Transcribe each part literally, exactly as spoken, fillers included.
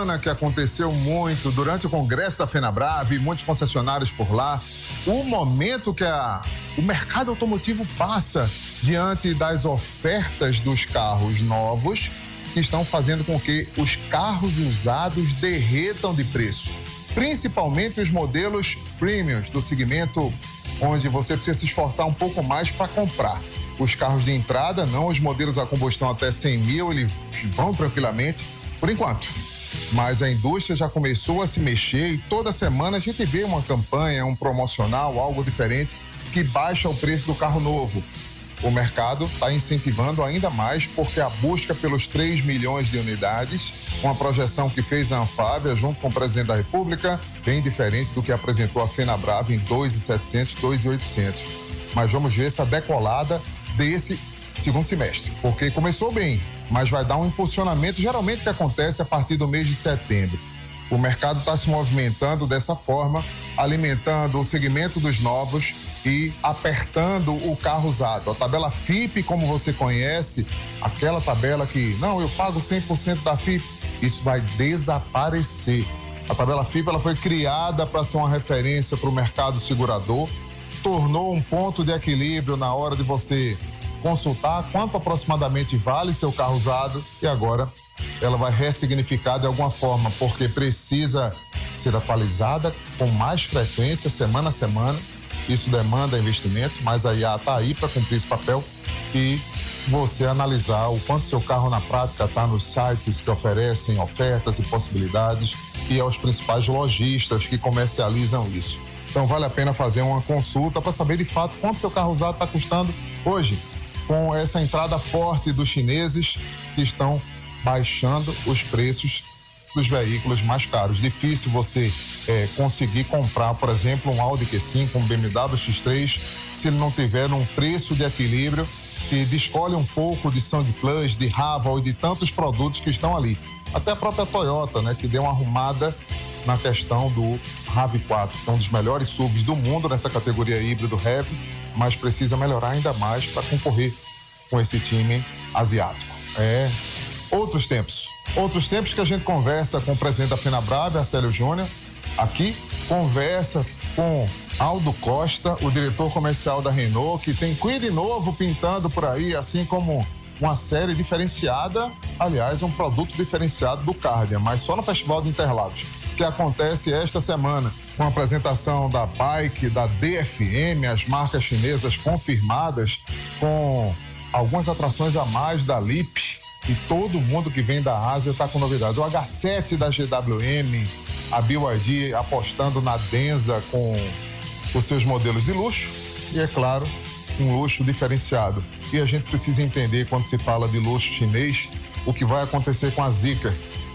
semana que aconteceu muito durante o congresso da FenaBrave, muitos concessionários por lá, o momento que a, o mercado automotivo passa diante das ofertas dos carros novos que estão fazendo com que os carros usados derretam de preço, principalmente os modelos premiums do segmento onde você precisa se esforçar um pouco mais para comprar. Os carros de entrada, não os modelos a combustão até cem mil, eles vão tranquilamente, por enquanto. Mas a indústria já começou a se mexer e toda semana a gente vê uma campanha, um promocional, algo diferente que baixa o preço do carro novo. O mercado está incentivando ainda mais porque a busca pelos três milhões de unidades, uma projeção que fez a Anfávia junto com o presidente da República, bem diferente do que apresentou a FenaBrave em dois mil e setecentos, dois mil e oitocentos. Mas vamos ver essa decolada desse segundo semestre, porque começou bem, mas vai dar um impulsionamento geralmente que acontece a partir do mês de setembro. O mercado está se movimentando dessa forma, alimentando o segmento dos novos e apertando o carro usado. A tabela F I P, como você conhece, aquela tabela que, não, eu pago cem por cento da F I P, isso vai desaparecer. A tabela F I P ela foi criada para ser uma referência para o mercado segurador, tornou um ponto de equilíbrio na hora de você consultar quanto aproximadamente vale seu carro usado e agora ela vai ressignificar de alguma forma, porque precisa ser atualizada com mais frequência, semana a semana. Isso demanda investimento, mas a I A está aí para cumprir esse papel e você analisar o quanto seu carro na prática está nos sites que oferecem ofertas e possibilidades e aos principais lojistas que comercializam isso. Então vale a pena fazer uma consulta para saber de fato quanto seu carro usado está custando hoje, com essa entrada forte dos chineses que estão baixando os preços dos veículos mais caros. Difícil você é, conseguir comprar, por exemplo, um Audi Q cinco, um B M W X três, se ele não tiver um preço de equilíbrio que descolhe um pouco de Sound Plus, de Haval e de tantos produtos que estão ali. Até a própria Toyota, né, que deu uma arrumada na questão do RAV quatro, que é um dos melhores S U Vs do mundo nessa categoria híbrido heavy, mas precisa melhorar ainda mais para concorrer com esse time asiático. É outros tempos. Outros tempos que a gente conversa com o presidente da FenaBrave, Acélio Júnior, aqui, conversa com Aldo Costa, o diretor comercial da Renault, que tem Kwid novo pintando por aí, assim como uma série diferenciada, aliás, um produto diferenciado do Kardian, mas só no Festival de Interlagos, que acontece esta semana, com a apresentação da Bike, da D F M, as marcas chinesas confirmadas, com algumas atrações a mais da L I P, e todo mundo que vem da Ásia está com novidades. O H sete da G W M, a B Y D apostando na Denza com os seus modelos de luxo e, é claro, um luxo diferenciado. E a gente precisa entender, quando se fala de luxo chinês, o que vai acontecer com a Zeekr,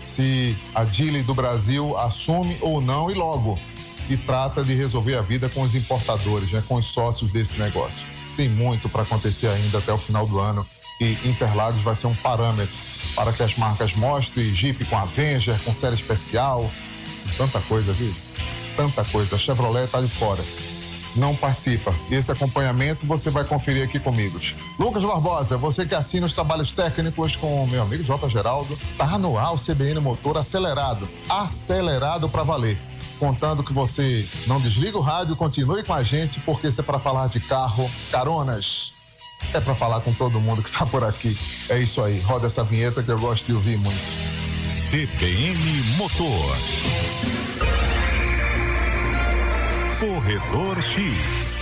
se a Geely do Brasil assume ou não e logo, e trata de resolver a vida com os importadores, né, com os sócios desse negócio. Tem muito para acontecer ainda até o final do ano e Interlagos vai ser um parâmetro para que as marcas mostrem Jeep com Avenger, com série especial, tanta coisa, viu? Tanta coisa. A Chevrolet tá de fora. Não participa. Esse acompanhamento você vai conferir aqui comigo. Lucas Barbosa, você que assina os trabalhos técnicos com o meu amigo J. Geraldo, tá no ar o C B N Motor acelerado. Acelerado para valer. Contando que você não desliga o rádio, continue com a gente, porque isso é para falar de carro, caronas. É para falar com todo mundo que tá por aqui. É isso aí. Roda essa vinheta que eu gosto de ouvir muito. C B N Motor. Corredor X.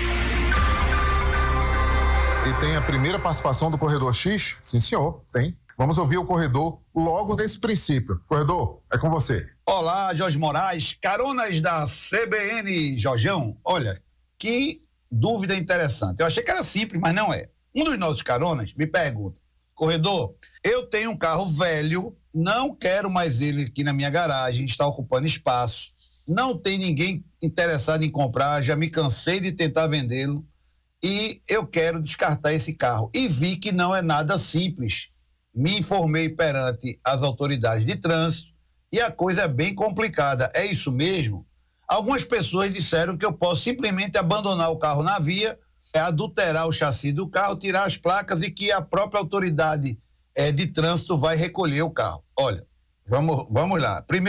E tem a primeira participação do Corredor X? Sim, senhor, tem. Vamos ouvir o corredor logo desse princípio. Corredor, é com você. Olá, Jorge Moraes, caronas da C B N, Jorjão. Olha, que dúvida interessante. Eu achei que era simples, mas não é. Um dos nossos caronas me pergunta: corredor, eu tenho um carro velho, não quero mais ele aqui na minha garagem, está ocupando espaço, não tem ninguém interessado em comprar, já me cansei de tentar vendê-lo e eu quero descartar esse carro. E vi que não é nada simples. Me informei perante as autoridades de trânsito e a coisa é bem complicada. É isso mesmo? Algumas pessoas disseram que eu posso simplesmente abandonar o carro na via, adulterar o chassi do carro, tirar as placas e que a própria autoridade é, de trânsito vai recolher o carro. Olha, vamos, vamos lá. Primeiro